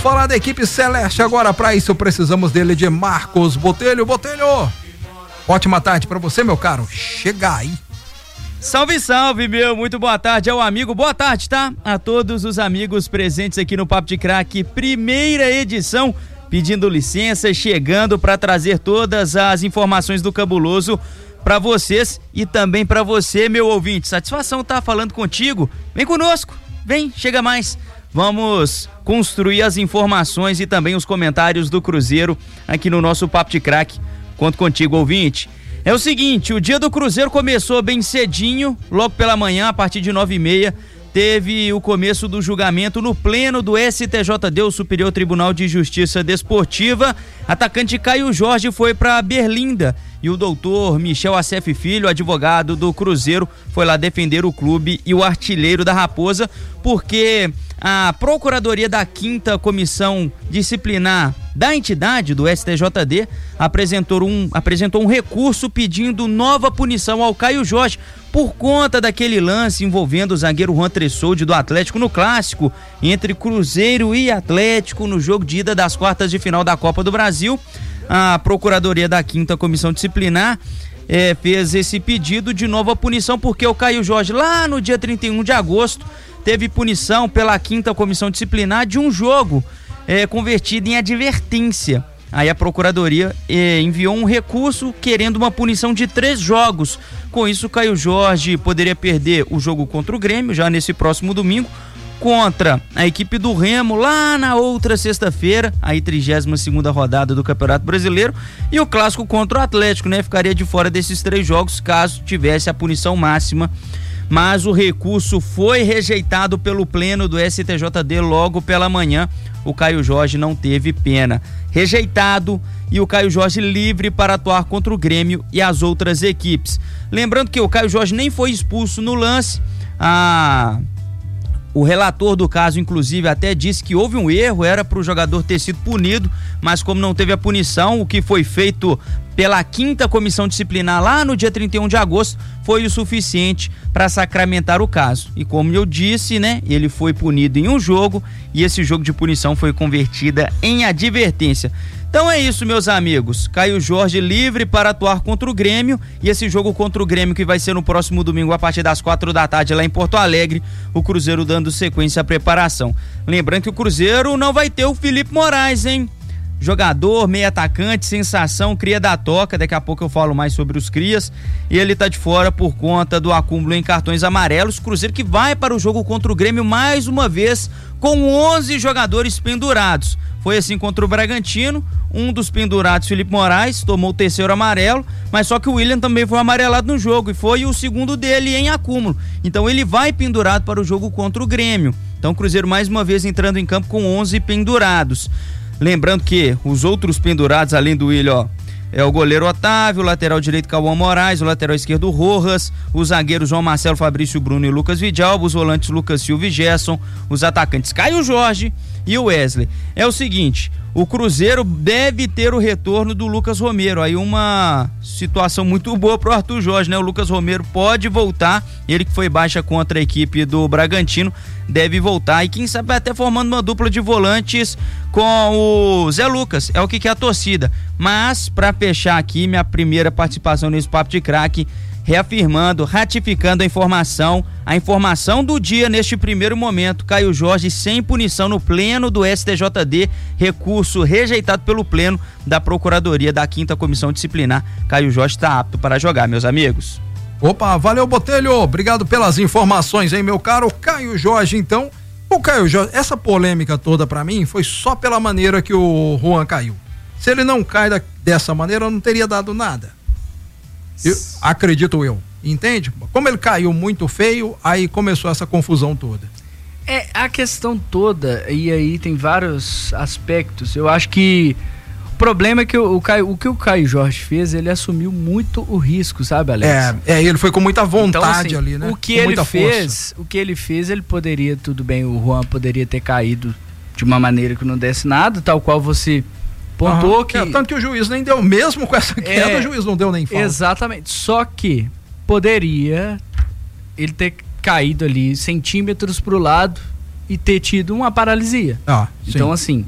falar da equipe celeste agora. Para isso precisamos dele, de Marcos Botelho. Botelho, ótima tarde para você, meu caro. Chega aí. Salve, salve, meu, muito boa tarde ao amigo, boa tarde, tá? A todos os amigos presentes aqui no Papo de Craque, primeira edição, pedindo licença, chegando para trazer todas as informações do Cabuloso para vocês e também para você, meu ouvinte. Satisfação tá falando contigo, vem conosco, vem, chega mais. Vamos construir as informações e também os comentários do Cruzeiro aqui no nosso Papo de Craque. Conto contigo, ouvinte. É o seguinte, o dia do Cruzeiro começou bem cedinho, logo pela manhã, a partir de 9h30, teve o começo do julgamento no pleno do STJD, o Superior Tribunal de Justiça Desportiva. Atacante Caio Jorge foi para Berlinda e o doutor Michel Assef Filho, advogado do Cruzeiro, foi lá defender o clube e o artilheiro da Raposa, porque a Procuradoria da 5ª Comissão Disciplinar da entidade do STJD apresentou um recurso pedindo nova punição ao Caio Jorge por conta daquele lance envolvendo o zagueiro Juan Tressoldi do Atlético no clássico entre Cruzeiro e Atlético no jogo de ida das quartas de final da Copa do Brasil. A Procuradoria da 5ª Comissão Disciplinar fez esse pedido de nova punição porque o Caio Jorge, lá no dia 31 de agosto, teve punição pela 5ª Comissão Disciplinar de um jogo convertido em advertência. Aí a Procuradoria enviou um recurso querendo uma punição de 3 jogos. Com isso, o Caio Jorge poderia perder o jogo contra o Grêmio, já nesse próximo domingo, contra a equipe do Remo, lá na outra sexta-feira, aí 32ª rodada do Campeonato Brasileiro, e o clássico contra o Atlético, né? Ficaria de fora desses 3 jogos, caso tivesse a punição máxima. Mas o recurso foi rejeitado pelo pleno do STJD logo pela manhã. O Caio Jorge não teve pena. Rejeitado e o Caio Jorge livre para atuar contra o Grêmio e as outras equipes. Lembrando que o Caio Jorge nem foi expulso no lance. O relator do caso, inclusive, até disse que houve um erro, era para o jogador ter sido punido, mas como não teve a punição, o que foi feito pela 5ª Comissão Disciplinar lá no dia 31 de agosto foi o suficiente para sacramentar o caso. E como eu disse, né, ele foi punido em um jogo e esse jogo de punição foi convertida em advertência. Então é isso, meus amigos. Caio Jorge livre para atuar contra o Grêmio e esse jogo contra o Grêmio que vai ser no próximo domingo a partir das 4 da tarde lá em Porto Alegre, o Cruzeiro dando sequência à preparação. Lembrando que o Cruzeiro não vai ter o Felipe Moraes, hein? Jogador, meio atacante, sensação, cria da toca, daqui a pouco eu falo mais sobre os crias, e ele tá de fora por conta do acúmulo em cartões amarelos. Cruzeiro que vai para o jogo contra o Grêmio mais uma vez com 11 jogadores pendurados. Foi assim contra o Bragantino, um dos pendurados, Felipe Moraes, tomou o 3º amarelo, mas só que o William também foi amarelado no jogo e foi o 2º dele em acúmulo. Então ele vai pendurado para o jogo contra o Grêmio. Então o Cruzeiro mais uma vez entrando em campo com 11 pendurados. Lembrando que os outros pendurados, além do William, é o goleiro Otávio, o lateral direito Cauã Moraes, o lateral esquerdo Rojas, os zagueiros João Marcelo, Fabrício Bruno e Lucas Vidalba, os volantes Lucas Silva e Gerson, os atacantes Caio Jorge e o Wesley. É o seguinte, o Cruzeiro deve ter o retorno do Lucas Romero, aí uma situação muito boa pro Arthur Jorge, né? O Lucas Romero pode voltar, ele que foi baixa contra a equipe do Bragantino, deve voltar e quem sabe até formando uma dupla de volantes com o Zé Lucas, é o que quer a torcida. Mas para fechar aqui minha primeira participação nesse Papo de Craque, reafirmando, ratificando a informação do dia neste primeiro momento, Caio Jorge sem punição no pleno do STJD, recurso rejeitado pelo pleno da Procuradoria da 5ª Comissão Disciplinar. Caio Jorge está apto para jogar, meus amigos. Opa, valeu, Botelho, obrigado pelas informações, hein, meu caro Caio Jorge. Então, o Caio Jorge, essa polêmica toda pra mim foi só pela maneira que o Juan caiu. Se ele não cai dessa maneira, não teria dado nada. Acredito eu, entende? Como ele caiu muito feio, aí começou essa confusão toda. A questão toda, e aí tem vários aspectos. Eu acho que o problema é que o que o Caio Jorge fez, ele assumiu muito o risco, sabe, Alex? Ele foi com muita vontade, então, assim, ali, né? O que ele fez, ele poderia, tudo bem, o Juan poderia ter caído de uma maneira que não desse nada, tal qual você pontuou que... tanto que o juiz nem deu, mesmo com essa queda, o juiz não deu nem falta. Exatamente, só que poderia ele ter caído ali centímetros pro lado e ter tido uma paralisia. Então, assim,